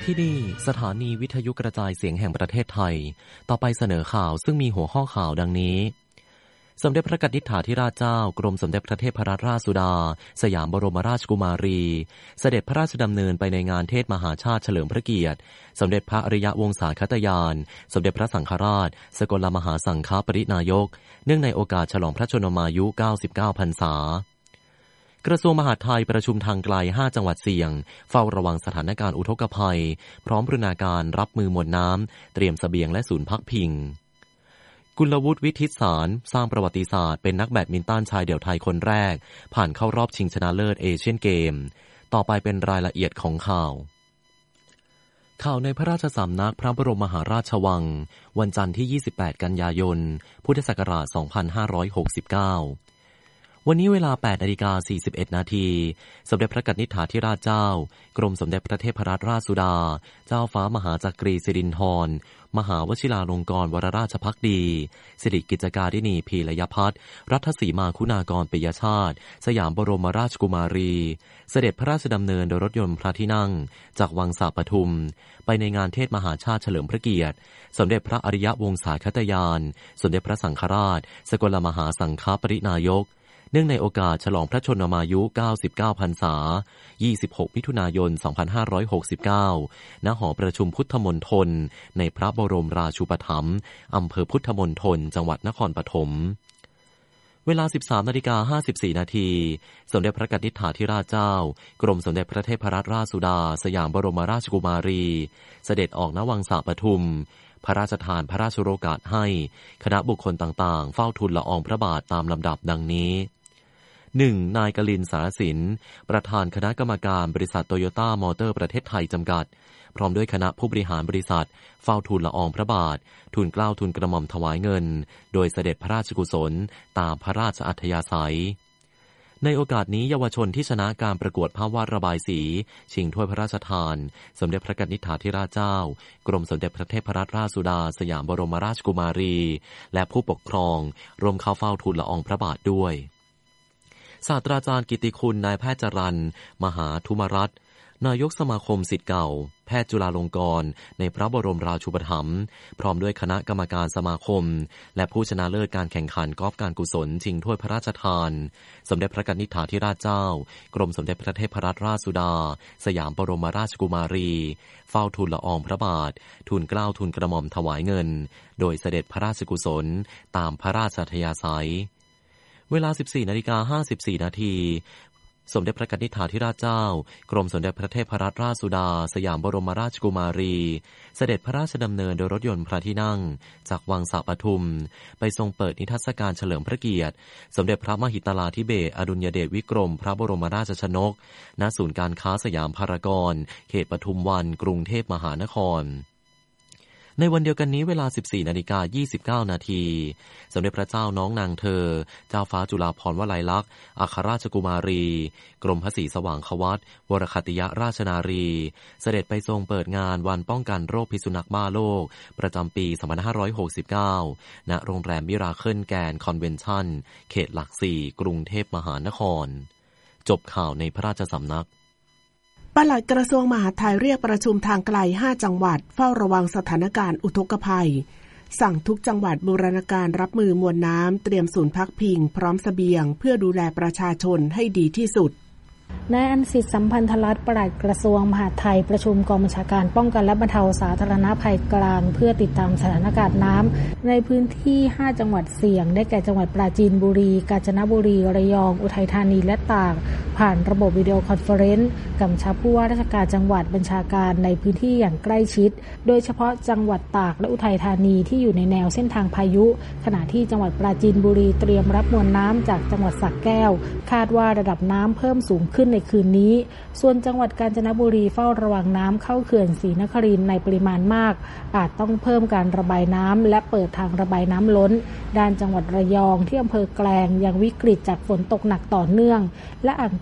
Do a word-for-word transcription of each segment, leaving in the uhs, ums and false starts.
ที่นี่สถานีวิทยุกระจายเสียงแห่งประเทศไทยต่อไปเสนอข่าวซึ่งมีหัวข้อข่าวดังนี้สมเด็จพระกนิษฐาธิราชเจ้ากรมสมเด็จพระเทพรัตนราชสุดาสยามบรมราชกุมารีเสด็จพระราชดำเนินไปในงานเทศมหาชาติเฉลิมพระเกียรติสมเด็จพระอริยวงศาคตยานสมเด็จพระสังฆราชสกลมหาสังฆปรินายกเนื่องในโอกาสฉลองพระชนมายุเก้าสิบเก้าพรรษากระทรวงมหาดไทยประชุมทางไกลห้าจังหวัดเสี่ยงเฝ้าระวังสถานการณ์อุทกภัยพร้อมบรรณาการรับมือมวลน้ำเตรียมเสบียงและศูนย์พักพิงกุลวุฒิวิทิตสารสร้างประวัติศาสตร์เป็นนักแบดมินตันชายเดี่ยวไทยคนแรกผ่านเข้ารอบชิงชนะเลิศเอเชียนเกมต่อไปเป็นรายละเอียดของข่าวข่าวในพระราชสำนักพระบรมมหาราชวังวันจันทร์ที่ยี่สิบแปดกันยายนพุทธศักราชสองพันห้าร้อยหกสิบเก้าวันนี้เวลา แปดนาฬิกาสี่สิบเอ็ดนาทีสมเด็จพระกนิษฐาธิราชเจ้ากรมสมเด็จพระเทพรัตนราชสุดาเจ้าฟ้ามหาจักรีสิรินธรมหาวชิราลงกรณ์วรราชภักดีสิริกิจการิณีพีรยพัฒน์รัฐสีมาคุณากรปิยชาติสยามบรมราชกุมารีเสด็จพระราชดำเนินโดยรถยนต์พระที่นั่งจากวังสาปทุมไปในงานเทศมหาชาติเฉลิมพระเกียรติสมเด็จพระอริยวงศาคตยานสมเด็จพระสังฆราชสกลมหาสังฆปรินายกเนื่องในโอกาสฉลองพระชนมายุเก้าสิบเก้าพรรษายี่สิบหกมิถุนายนสองพันห้าร้อยหกสิบเก้าณหอประชุมพุทธมณฑลในพระบรมราชูปถัมภ์อำเภอพุทธมณฑลจังหวัดนครปฐมเวลา สิบสามนาฬิกาห้าสิบสี่นาทีสมเด็จพระกนิษฐาธิราชเจ้ากรมสมเด็จพระเทพรัตนราชสุดาสยามบรมราชกุมารีเสด็จออกณวังสาปทุมพระราชทานพระราชโองการให้คณะบุคคลต่างๆเฝ้าทูลละอองพระบาทตามลำดับดังนี้หนึ่งนายกลินสารสินประธานคณะกรรมการบริษัทโตโยต้ามอเตอร์ประเทศไทยจำกัดพร้อมด้วยคณะผู้บริหารบริษัทเฝ้าทูลละอองพระบาททูลเกล้าทูลกระหม่อมถวายเงินโดยเสด็จพระราชกุศลตามพระราชอัธยาศัยในโอกาสนี้เยาวชนที่ชนะการประกวดภาพวาดระบายสีชิงถ้วยพระราชทานสมเด็จพระกนิษฐาธิราชเจ้ากรมสมเด็จพระเทพรัตนราชสุดาสยามบรมราชกุมารีและผู้ปกครองร่วมเข้าเฝ้าทูลละอองพระบาทด้วยศาสตราจารย์กิตติคุณนายแพทย์จรัญมหาธุมรัตน์นายกสมาคมศิษย์เก่าแพทย์จุฬาลงกรณ์ในพระบรมราชูปถัมภ์พร้อมด้วยคณะกรรมการสมาคมและผู้ชนะเลิศการแข่งขันกอล์ฟการกุศลชิงถ้วยพระราชทานสมเด็จพระกนิษฐาธิราชเจ้ากรมสมเด็จพระเทพรัตนราชสุดาสยามบรมราชกุมารีเฝ้าทูลละอองพระบาททูลเกล้าทูลกระหม่อมถวายเงินโดยเสด็จพระราชกุศลตามพระราชอัธยาศัยเวลา สิบสี่นาฬิกาห้าสิบสี่นาทีสมเด็จพระกนิษฐาธิราชเจ้ากรมสมเด็จพระเทพรัตนราชสุดาสยามบรมราชกุมารีเสด็จพระราชดำเนินโดยรถยนต์พระที่นั่งจากวังสาปทุมไปทรงเปิดนิทรรศการเฉลิมพระเกียรติสมเด็จพระมหิตลาธิเบศรอดุลยเดชวิกรมพระบรมราชชนกณศูนย์การค้าสยามพารากอนเขตปทุมวันกรุงเทพมหานครในวันเดียวกันนี้เวลา สิบสี่นาฬิกายี่สิบเก้านาทีสมเด็จพระเจ้าน้องนางเธอเจ้าฟ้าจุฬาภรณ์วลัยลักษณ์อัครราชกุมารีกรมพระศรีสว่างควัตรวรคติยราชนารีเสด็จไปทรงเปิดงานวันป้องกันโรคพิษสุนัขบ้าโลกประจำปีสองพันห้าร้อยหกสิบเก้าณโรงแรมมิราเคิลแกรนด์คอนเวนชั่นเขตหลักสี่กรุงเทพมหานครจบข่าวในพระราชสำนักปลัดกระทรวงมหาดไทยเรียกประชุมทางไกลห้าจังหวัดเฝ้าระวังสถานการณ์อุทกภัยสั่งทุกจังหวัดบูรณาการรับมือมวลน้ำเตรียมศูนย์พักพิงพร้อมเสบียงเพื่อดูแลประชาชนให้ดีที่สุดนายอันสิทธิ์สัมพันธรัตน์ปลัดกระทรวงมหาดไทยประชุมกองบัญชาการป้องกันและบรรเทาสาธารณภัยกลางเพื่อติดตามสถานการณ์น้ำในพื้นที่ห้าจังหวัดเสี่ยงได้แก่จังหวัดปราจีนบุรีกาญจนบุรีระยองอุทัยธานีและตากผ่านระบบวิดีโอคอนเฟอเรนซ์กำชับผู้ว่าราชการจังหวัดบัญชาการในพื้นที่อย่างใกล้ชิดโดยเฉพาะจังหวัดตากและอุทัยธานีที่อยู่ในแนวเส้นทางพายุขณะที่จังหวัดปราจีนบุรีเตรียมรับมวลน้ำจากจังหวัดสระแก้วคาดว่าระดับน้ำเพิ่มสูงขึ้นในคืนนี้ส่วนจังหวัดกาญจนบุรีเฝ้าระวังน้ำเข้าเขื่อนศรีนครินทร์ในปริมาณมากอาจต้องเพิ่มการระบายน้ำและเปิดทางระบายน้ำล้นด้านจังหวัดระยองที่อำเภอแกลงยังวิกฤตจากฝนตกหนักต่อเนื่องและอ่าง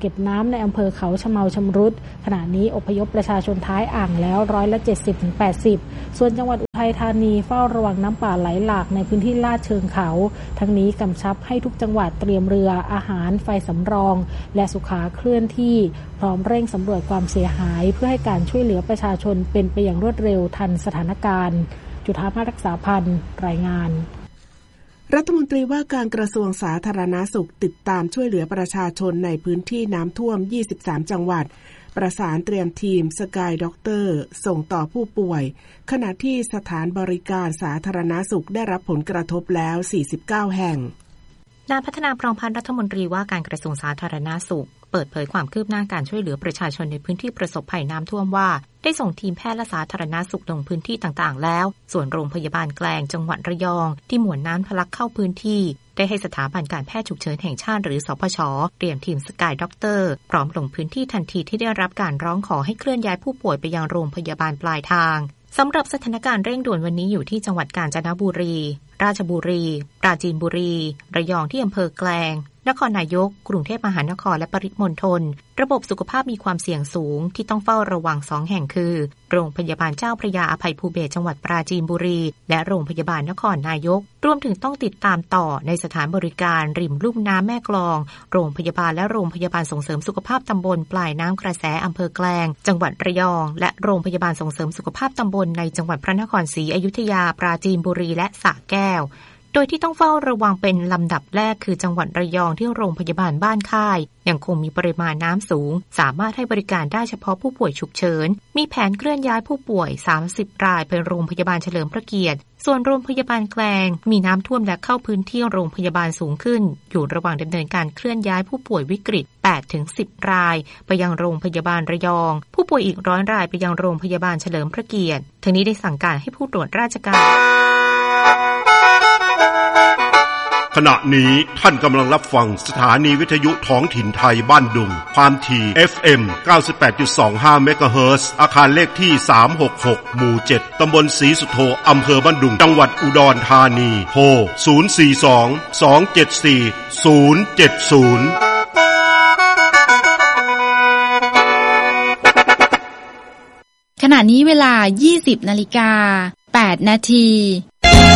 เก็บน้ำในอำเภอเขาชะเมาชำรุดขณะนี้อพยพประชาชนท้ายอ่างแล้วร้อยละ เจ็ดสิบถึงแปดสิบ ส่วนจังหวัดอุทัยธานีเฝ้าระวังน้ำป่าไหลหลากในพื้นที่ลาดเชิงเขาทั้งนี้กำชับให้ทุกจังหวัดเตรียมเรืออาหารไฟสำรองและสุขาเคลื่อนที่พร้อมเร่งสำรวจความเสียหายเพื่อให้การช่วยเหลือประชาชนเป็นไปอย่างรวดเร็วทันสถานการณ์จุฑาภารักษาพันธ์รายงานรัฐมนตรีว่าการกระทรวงสาธารณสุขติดตามช่วยเหลือประชาชนในพื้นที่น้ำท่วมยี่สิบสามจังหวัดประสานเตรียมทีมสกายด็อกเตอร์ส่งต่อผู้ป่วยขณะที่สถานบริการสาธารณสุขได้รับผลกระทบแล้วสี่สิบเก้าแห่งนายพัฒนาพรหมพันธ์รัฐมนตรีว่าการกระทรวงสาธารณสุขเปิดเผยความคืบหน้าการช่วยเหลือประชาชนในพื้นที่ประสบภัยน้ำท่วมว่าได้ส่งทีมแพทย์และสาธารณสุขลงพื้นที่ต่างๆแล้วส่วนโรงพยาบาลแกลงจังหวัดระยองที่หมวดน้ำทะลักเข้าพื้นที่ได้ให้สถาบันการแพทย์ฉุกเฉินแห่งชาติหรือสพช.เตรียมทีมสกายด็อกเตอร์พร้อมลงพื้นที่ทันทีที่ได้รับการร้องขอให้เคลื่อนย้ายผู้ป่วยไปยังโรงพยาบาลปลายทางสำหรับสถานการณ์เร่งด่วนวันนี้อยู่ที่จังหวัดกาญจนบุรีราชบุรีปราจีนบุรีระยองที่อำเภอแกลงนครนายกกรุงเทพมหานครและปริมณฑลระบบสุขภาพมีความเสี่ยงสูงที่ต้องเฝ้าระวังสองแห่งคือโรงพยาบาลเจ้าพระยาอภัยภูเบศรจังหวัดปราจีนบุรีและโรงพยาบาลนครนายกรวมถึงต้องติดตามต่อในสถานบริการริมลุ่มน้ำแม่กลองโรงพยาบาลและโรงพยาบาลส่งเสริมสุขภาพตำบลปลายน้ำกระแสอำเภอแกลงจังหวัดระยองและโรงพยาบาลส่งเสริมสุขภาพตำบลในจังหวัดพระนครศรีอยุธยาปราจีนบุรีและสระแก้วโดยที่ต้องเฝ้าระวังเป็นลำดับแรกคือจังหวัดระยองที่โรงพยาบาลบ้านค่ายยังคงมีปริมาณน้ำสูงสามารถให้บริการได้เฉพาะผู้ป่วยฉุกเฉินมีแผนเคลื่อนย้ายผู้ป่วยสามสิบรายไปโรงพยาบาลเฉลิมพระเกียรติส่วนโรงพยาบาลแกลงมีน้ำท่วมและเข้าพื้นที่โรงพยาบาลสูงขึ้นอยู่ระหว่างดำเนินการเคลื่อนย้ายผู้ป่วยวิกฤต แปดถึงสิบ รายไปยังโรงพยาบาลระยองผู้ป่วยอีกร้อยรายไปยังโรงพยาบาลเฉลิมพระเกียรติทั้งนี้ได้สั่งการให้ผู้ตรวจราชการขณะนี้ท่านกำลังรับฟังสถานีวิทยุท้องถิ่นไทยบ้านดุงความถี่ เอฟ เอ็ม เก้าสิบแปดจุดสองห้า เมกะเฮิรตซ์อาคารเลขที่สามหกหกหมู่เจ็ดตำบลศรีสุโธอำเภอบ้านดุงจังหวัดอุดรธานีโทรศูนย์ สี่ สอง สอง เจ็ด สี่ ศูนย์ เจ็ด ศูนย์ขณะนี้เวลา ยี่สิบนาฬิกาแปดนาที